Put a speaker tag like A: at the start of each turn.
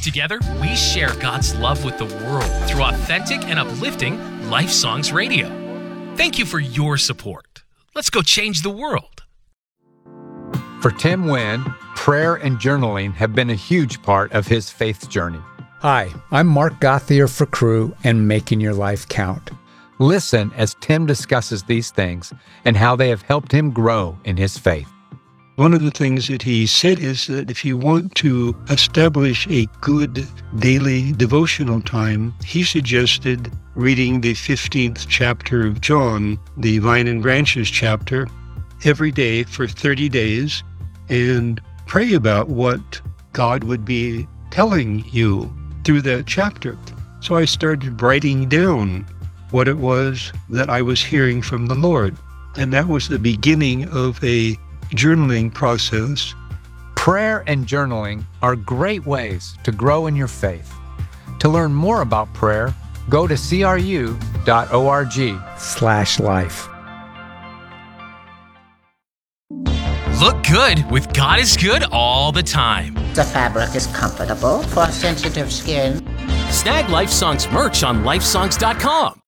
A: Together, we share God's love with the world through authentic and uplifting Life Songs Radio. Thank you for your support. Let's go change the world.
B: For Tim Wynn, prayer and journaling have been a huge part of his faith journey.
C: Hi, I'm Mark Gauthier for Cru and Making Your Life Count.
B: Listen as Tim discusses these things and how they have helped him grow in his faith.
D: One of the things that he said is that if you want to establish a good daily devotional time, he suggested reading the 15th chapter of John, the Vine and Branches chapter, every day for 30 days and pray about what God would be telling you through that chapter. So I started writing down what it was that I was hearing from the Lord. And that was the beginning of a journaling process.
B: Prayer and journaling are great ways to grow in your faith. To learn more about prayer, go to cru.org/life.
A: Look good with God is Good all the time.
E: The fabric is comfortable for sensitive skin.
A: Snag Life Songs merch on lifesongs.com.